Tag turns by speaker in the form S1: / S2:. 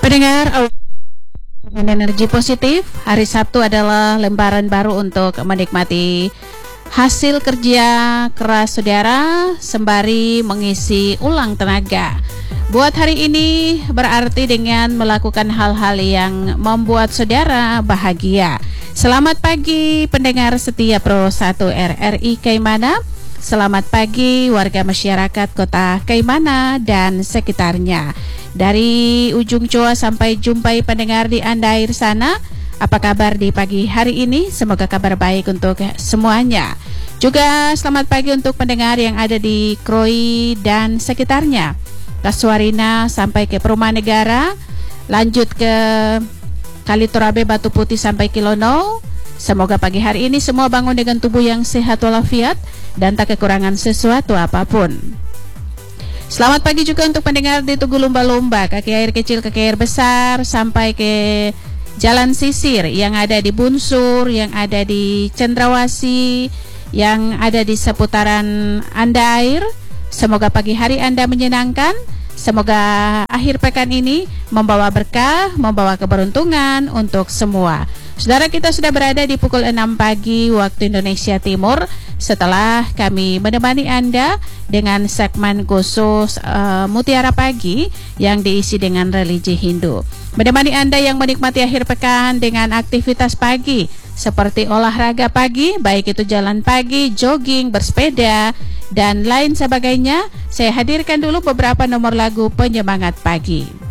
S1: Pendengar dengan energi positif, hari Sabtu adalah lembaran baru untuk menikmati hasil kerja keras saudara sembari mengisi ulang tenaga. Buat hari ini berarti dengan melakukan hal-hal yang membuat saudara bahagia. Selamat pagi pendengar setia Pro 1 RRI Kaimana. Selamat pagi warga masyarakat kota Kaimana dan sekitarnya. Dari ujung Jawa sampai jumpai pendengar di Andair sana. Apa kabar di pagi hari ini? Semoga kabar baik untuk semuanya. Juga selamat pagi untuk pendengar yang ada di Kroi dan sekitarnya. Kasuarina sampai ke Perumahan Negara, lanjut ke Kaliturabe, Batu Putih sampai Kilono. Semoga pagi hari ini semua bangun dengan tubuh yang sehat walafiat dan tak kekurangan sesuatu apapun. Selamat pagi juga untuk pendengar di Tugu Lumba-Lumba, kaki air kecil, kaki air besar, sampai ke Jalan Sisir yang ada di Bunsur, yang ada di Cendrawasih, yang ada di seputaran Andair. Semoga pagi hari Anda menyenangkan. Semoga akhir pekan ini membawa berkah, membawa keberuntungan untuk semua. Saudara, kita sudah berada di pukul 6 pagi waktu Indonesia Timur setelah kami menemani Anda dengan segmen khusus Mutiara Pagi yang diisi dengan religi Hindu. Menemani Anda yang menikmati akhir pekan dengan aktivitas pagi seperti olahraga pagi, baik itu jalan pagi, jogging, bersepeda, dan lain sebagainya. Saya hadirkan dulu beberapa nomor lagu penyemangat pagi.